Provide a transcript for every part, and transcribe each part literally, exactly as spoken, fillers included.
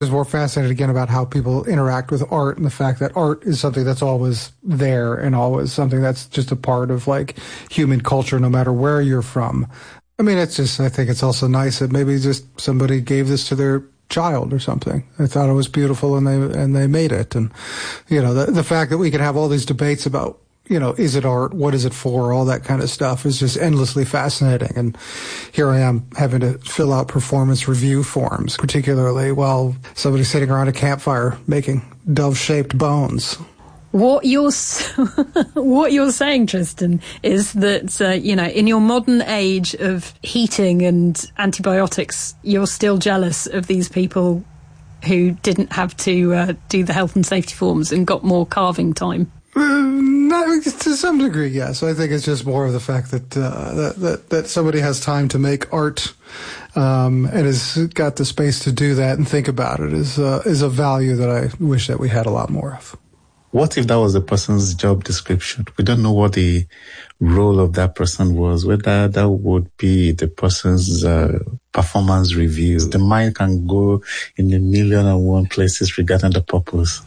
I was more fascinated again about how people interact with art and the fact that art is something that's always there and always something that's just a part of like human culture, no matter where you're from. I mean, it's just, I think it's also nice that maybe just somebody gave this to their child or something. They thought it was beautiful and they, and they made it. And, you know, the, the fact that we can have all these debates about, you know, is it art? What is it for? All that kind of stuff is just endlessly fascinating. And here I am having to fill out performance review forms, particularly while somebody's sitting around a campfire making dove-shaped bones. What you're what you're saying, Tristan, is that uh, you know, in your modern age of heating and antibiotics, you're still jealous of these people who didn't have to uh, do the health and safety forms and got more carving time. Uh, not, to some degree, yes. I think it's just more of the fact that uh, that, that that somebody has time to make art um, and has got the space to do that and think about it is uh, is a value that I wish that we had a lot more of. What if that was the person's job description? We don't know what the role of that person was, whether that would be the person's uh, performance review. The mind can go in a million and one places regarding the purpose.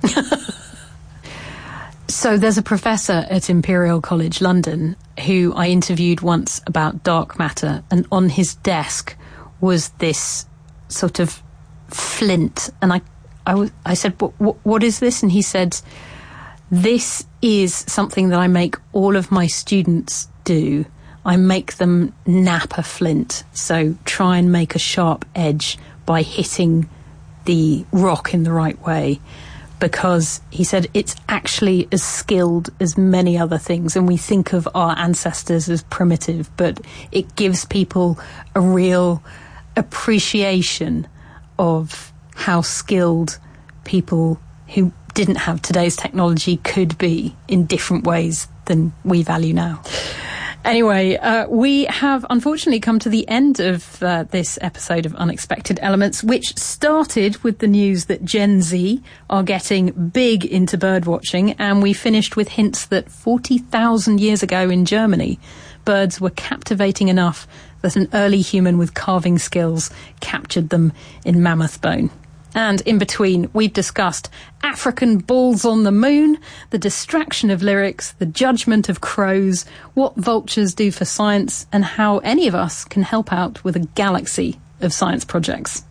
So there's a professor at Imperial College London who I interviewed once about dark matter, and on his desk was this sort of flint. And I I, w- I said, what, what, what is this? And he said, this is something that I make all of my students do. I make them nap a flint. So try and make a sharp edge by hitting the rock in the right way. Because he said it's actually as skilled as many other things. And we think of our ancestors as primitive, but it gives people a real appreciation of how skilled people who didn't have today's technology could be in different ways than we value now. Anyway, uh, we have unfortunately come to the end of uh, this episode of Unexpected Elements, which started with the news that Gen Z are getting big into bird watching, and we finished with hints that forty thousand years ago in Germany, birds were captivating enough that an early human with carving skills captured them in mammoth bone. And in between, we've discussed African balls on the moon, the distraction of lyrics, the judgment of crows, what vultures do for science, and how any of us can help out with a galaxy of science projects.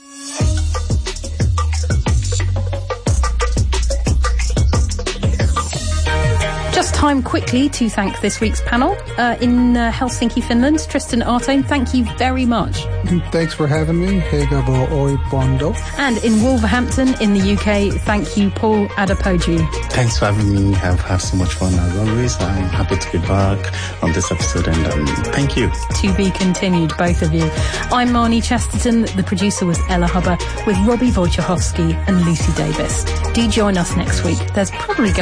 Just time quickly to thank this week's panel. Uh, in uh, Helsinki, Finland, Tristan Artone, thank you very much. Thanks for having me. Hegavo oi bondo. And in Wolverhampton, in the U K, thank you, Paul Adepoju. Thanks for having me. I've had so much fun as always. I'm happy to be back on this episode, and um, thank you. To be continued, both of you. I'm Marnie Chesterton. The producer was Ella Hubber, with Robbie Wojciechowski and Lucy Davis. Do join us next week. There's probably going